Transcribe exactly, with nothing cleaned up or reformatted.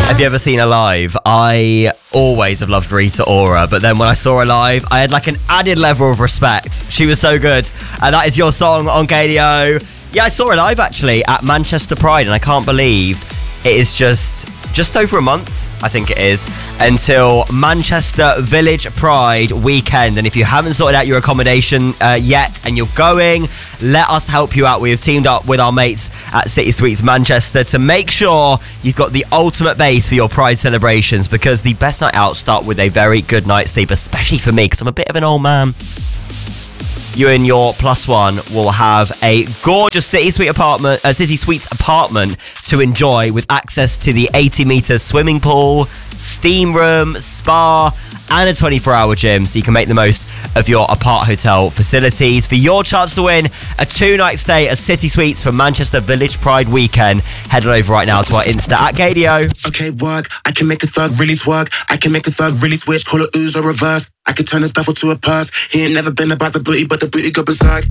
Have you ever seen her live? I always have loved Rita Ora, but then when I saw her live, I had like an added level of respect. She was so good. And that is your song on K D O. Yeah, I saw her live actually at Manchester Pride, and I can't believe it is just just over a month, I think it is, until Manchester Village Pride weekend. And if you haven't sorted out your accommodation uh, yet and you're going, let us help you out. We have teamed up with our mates at City Suites Manchester to make sure you've got the ultimate base for your Pride celebrations, because the best night out start with a very good night's sleep, especially for me because I'm a bit of an old man. You and your plus one will have a gorgeous City Suite apartment, uh, City Suites apartment to enjoy, with access to the eighty metre swimming pool, steam room, spa, and a twenty-four hour gym, so you can make the most of your apart hotel facilities. For your chance to win a two-night stay at City Suites for Manchester Village Pride weekend, head on over right now to our Insta at K D O. Okay, work. I can make a thug really work. I can make a thug really switch, call it ooze or reverse. I can turn this duffel to a purse. He ain't never been about the booty, but the booty go berserk.